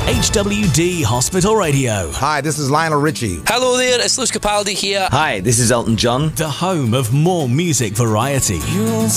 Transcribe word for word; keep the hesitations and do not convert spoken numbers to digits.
H W D Hospital Radio. Hi, this is Lionel Richie. Hello there, it's Lewis Capaldi here. Hi, this is Elton John. The home of more music variety. You'll